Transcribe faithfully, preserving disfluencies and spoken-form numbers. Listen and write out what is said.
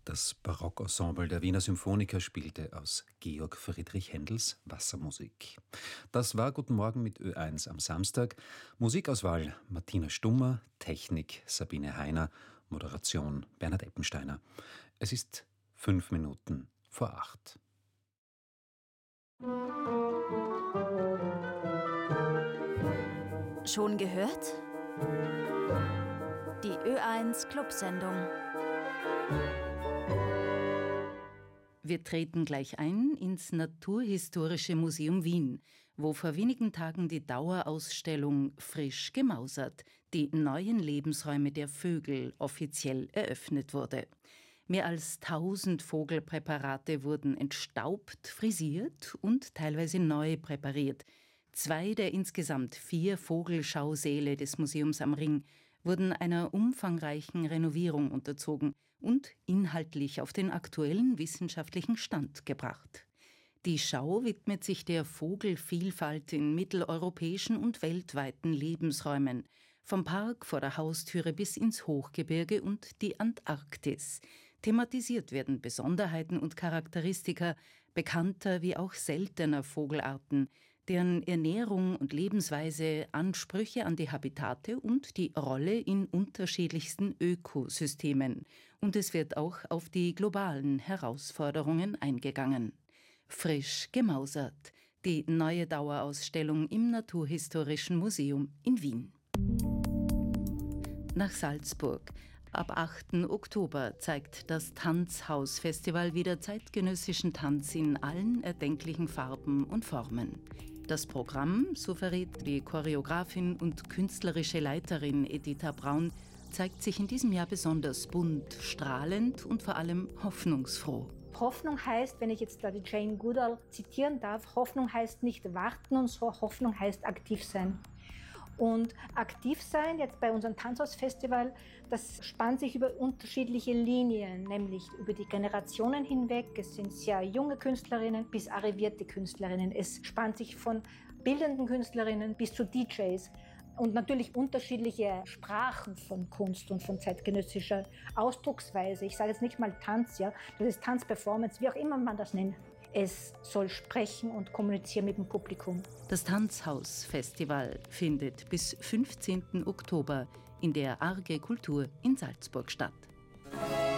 Das Barockensemble der Wiener Symphoniker spielte aus Georg Friedrich Händels Wassermusik. Das war Guten Morgen mit Ö eins am Samstag. Musikauswahl Martina Stummer, Technik Sabine Heiner, Moderation Bernhard Eppensteiner. Es ist fünf Minuten vor acht. Schon gehört? Die Ö eins Clubsendung. Wir treten gleich ein ins Naturhistorische Museum Wien, wo vor wenigen Tagen die Dauerausstellung Frisch gemausert, die neuen Lebensräume der Vögel, offiziell eröffnet wurde. Mehr als tausend Vogelpräparate wurden entstaubt, frisiert und teilweise neu präpariert. Zwei der insgesamt vier Vogelschausäle des Museums am Ring wurden einer umfangreichen Renovierung unterzogen und inhaltlich auf den aktuellen wissenschaftlichen Stand gebracht. Die Schau widmet sich der Vogelvielfalt in mitteleuropäischen und weltweiten Lebensräumen, vom Park vor der Haustüre bis ins Hochgebirge und die Antarktis. Thematisiert werden Besonderheiten und Charakteristika bekannter wie auch seltener Vogelarten, deren Ernährung und Lebensweise Ansprüche an die Habitate und die Rolle in unterschiedlichsten Ökosystemen. Und es wird auch auf die globalen Herausforderungen eingegangen. Frisch gemausert, die neue Dauerausstellung im Naturhistorischen Museum in Wien. Nach Salzburg. Ab achten Oktober zeigt das Tanzhaus-Festival wieder zeitgenössischen Tanz in allen erdenklichen Farben und Formen. Das Programm, so verrät die Choreografin und künstlerische Leiterin Editha Braun, zeigt sich in diesem Jahr besonders bunt, strahlend und vor allem hoffnungsfroh. Hoffnung heißt, wenn ich jetzt da die Jane Goodall zitieren darf, Hoffnung heißt nicht warten und so, Hoffnung heißt aktiv sein. Und aktiv sein, jetzt bei unserem Tanzhausfestival, das spannt sich über unterschiedliche Linien, nämlich über die Generationen hinweg. Es sind sehr junge Künstlerinnen bis arrivierte Künstlerinnen. Es spannt sich von bildenden Künstlerinnen bis zu D Js. Und natürlich unterschiedliche Sprachen von Kunst und von zeitgenössischer Ausdrucksweise. Ich sage jetzt nicht mal Tanz, ja, das ist Tanzperformance, wie auch immer man das nennt. Es soll sprechen und kommunizieren mit dem Publikum. Das Tanzhaus-Festival findet bis fünfzehnten Oktober in der Arge Kultur in Salzburg statt.